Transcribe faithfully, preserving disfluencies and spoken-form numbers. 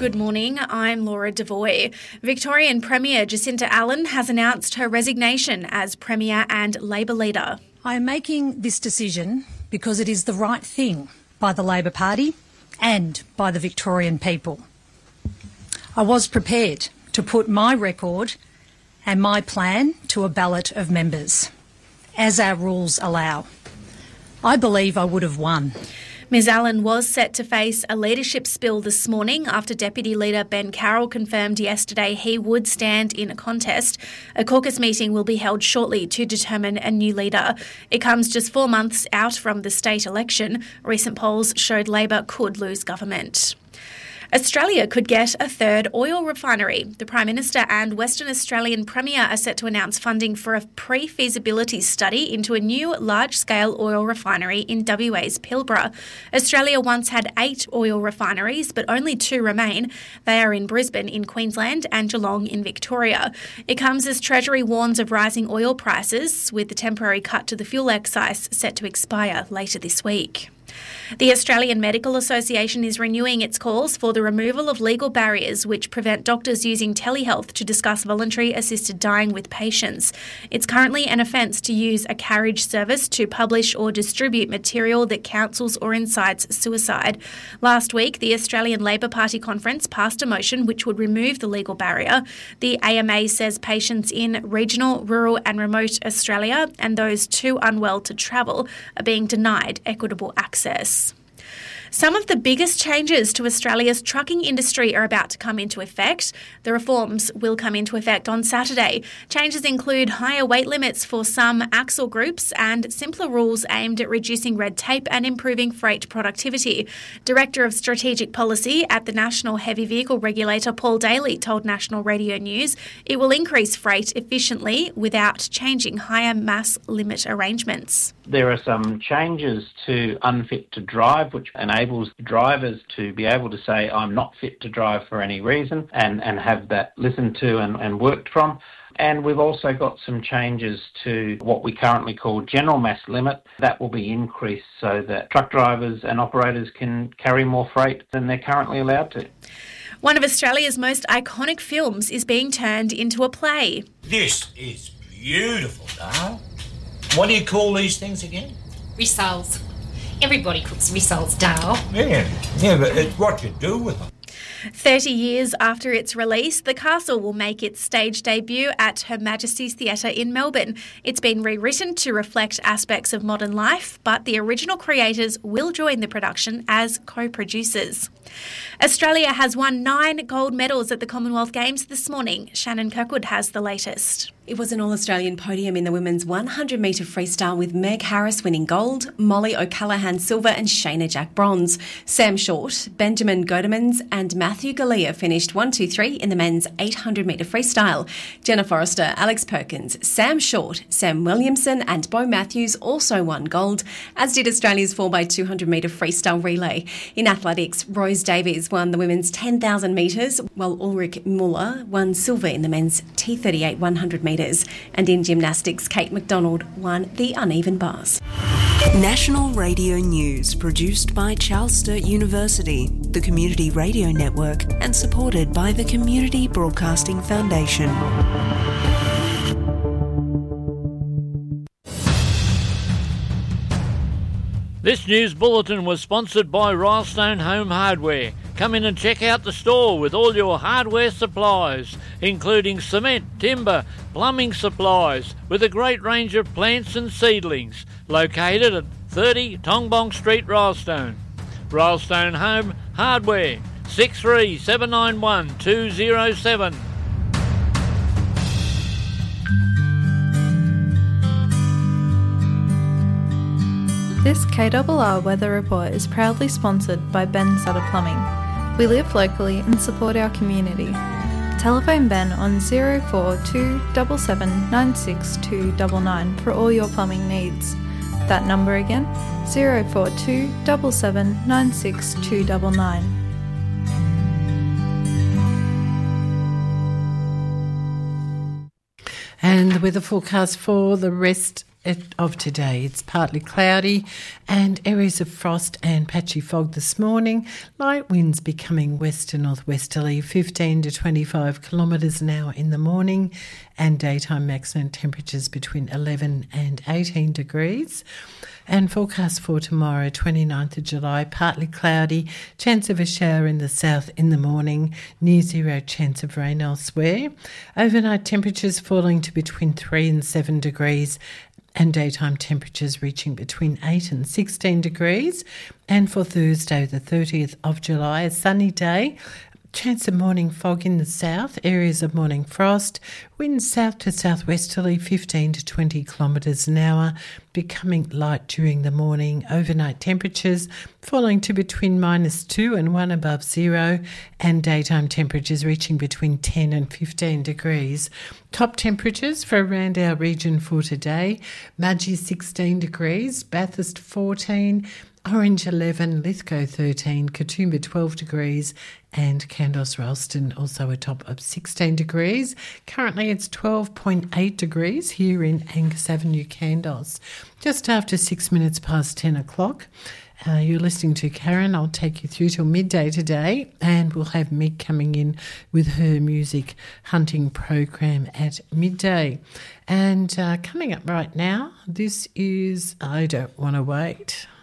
Good morning, I'm Laura Devoy. Victorian Premier Jacinta Allen has announced her resignation as Premier and Labor leader. I am making this decision because it is the right thing by the Labor Party and by the Victorian people. I was prepared to put my record and my plan to a ballot of members, as our rules allow. I believe I would have won. Ms Allen was set to face a leadership spill this morning after Deputy Leader Ben Carroll confirmed yesterday he would stand in a contest. A caucus meeting will be held shortly to determine a new leader. It comes just four months out from the state election. Recent polls showed Labor could lose government. Australia could get a third oil refinery. The Prime Minister and Western Australian Premier are set to announce funding for a pre-feasibility study into a new large-scale oil refinery in W A's Pilbara. Australia once had eight oil refineries, but only two remain. They are in Brisbane in Queensland and Geelong in Victoria. It comes as Treasury warns of rising oil prices, with the temporary cut to the fuel excise set to expire later this week. The Australian Medical Association is renewing its calls for the removal of legal barriers which prevent doctors using telehealth to discuss voluntary assisted dying with patients. It's currently an offence to use a carriage service to publish or distribute material that counsels or incites suicide. Last week, the Australian Labor Party conference passed a motion which would remove the legal barrier. The A M A says patients in regional, rural and remote Australia and those too unwell to travel are being denied equitable access. Some of the biggest changes to Australia's trucking industry are about to come into effect. The reforms will come into effect on Saturday. Changes include higher weight limits for some axle groups and simpler rules aimed at reducing red tape and improving freight productivity. Director of Strategic Policy at the National Heavy Vehicle Regulator, Paul Daly, told National Radio News it will increase freight efficiently without changing higher mass limit arrangements. There are some changes to unfit to drive, which enables drivers to be able to say, I'm not fit to drive for any reason, and, and have that listened to and, and worked from. And we've also got some changes to what we currently call general mass limit. That will be increased so that truck drivers and operators can carry more freight than they're currently allowed to. One of Australia's most iconic films is being turned into a play. This is beautiful, Dale. What do you call these things again? Rissoles. Everybody cooks rissoles, Dale. Yeah, yeah, but it's what you do with them. thirty years after its release, The Castle will make its stage debut at Her Majesty's Theatre in Melbourne. It's been rewritten to reflect aspects of modern life, but the original creators will join the production as co-producers. Australia has won nine gold medals at the Commonwealth Games this morning. Shannon Kirkwood has the latest. It was an all-Australian podium in the women's one hundred metre freestyle with Meg Harris winning gold, Molly O'Callaghan silver and Shayna Jack bronze. Sam Short, Benjamin Godemans and Matthew Galea finished one two three in the men's eight hundred metre freestyle. Jenna Forrester, Alex Perkins, Sam Short, Sam Williamson and Bo Matthews also won gold, as did Australia's four by two hundred metre freestyle relay. In athletics, Rose Davies won the women's ten thousand metres, while Ulrich Muller won silver in the men's T thirty-eight one hundred metres. And in gymnastics, Kate McDonald won the uneven bars. National Radio News, produced by Charles Sturt University, the Community Radio Network, and supported by the Community Broadcasting Foundation. This news bulletin was sponsored by Rylestone Home Hardware. Come in and check out the store with all your hardware supplies, including cement, timber, plumbing supplies, with a great range of plants and seedlings. Located at thirty Tongbong Street, Rylestone. Rylestone Home Hardware, six three seven nine one two zero seven. This K R R weather report is proudly sponsored by Ben Sutter Plumbing. We live locally and support our community. Telephone Ben on zero four two seven seven nine six two nine nine for all your plumbing needs. That number again, zero four two seven seven nine six two nine nine. And the weather forecast for the rest of today. It's partly cloudy and areas of frost and patchy fog this morning. Light winds becoming west to northwesterly, fifteen to twenty-five kilometres an hour in the morning, and daytime maximum temperatures between eleven and eighteen degrees. And forecast for tomorrow, twenty-ninth of July, partly cloudy, chance of a shower in the south in the morning, near zero chance of rain elsewhere. Overnight temperatures falling to between three and seven degrees, and daytime temperatures reaching between eight and sixteen degrees. And for Thursday, the thirtieth of July, a sunny day. Chance of morning fog in the south, areas of morning frost, winds south to southwesterly fifteen to twenty kilometres an hour, becoming light during the morning. Overnight temperatures falling to between minus two and one above zero, and daytime temperatures reaching between ten and fifteen degrees. Top temperatures for around our region for today: Mudgee sixteen degrees, Bathurst fourteen, Orange eleven, Lithgow thirteen, Katoomba twelve degrees, and Kandos Ralston also a top of sixteen degrees. Currently it's twelve point eight degrees here in Angus Avenue, Kandos. Just after six minutes past ten o'clock. Uh, you're listening to Karen. I'll take you through till midday today, and we'll have Meg coming in with her music hunting program at midday. And uh, coming up right now, this is I Don't Want to Wait.